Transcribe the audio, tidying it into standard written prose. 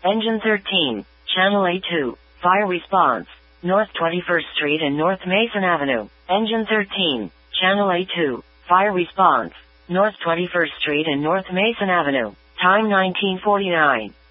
Engine 13, Channel A2, fire response, North 21st Street and North Mason Avenue. Engine 13, Channel A2, fire response, North 21st Street and North Mason Avenue. Time 1949.